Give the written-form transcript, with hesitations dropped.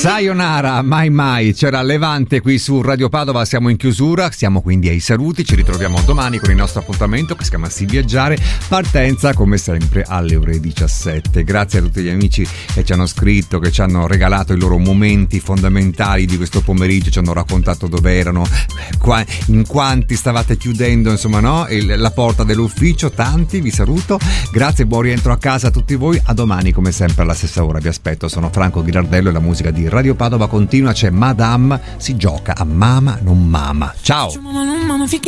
Sayonara, mai mai. C'era Levante qui su Radio Padova, siamo in chiusura, siamo quindi ai saluti, ci ritroviamo domani con il nostro appuntamento che si chiama Si Viaggiare, partenza come sempre alle ore 17. Grazie a tutti gli amici che ci hanno scritto, che ci hanno regalato i loro momenti fondamentali di questo pomeriggio, ci hanno raccontato dove erano, in quanti stavate chiudendo, insomma, no? La porta dell'ufficio. Tanti, vi saluto, grazie, buon rientro a casa a tutti voi, a domani come sempre alla stessa ora, vi aspetto. Sono Franco Ghirardello e la musica di Radio Padova continua, c'è Madame, si gioca a Mama non Mama. Ciao.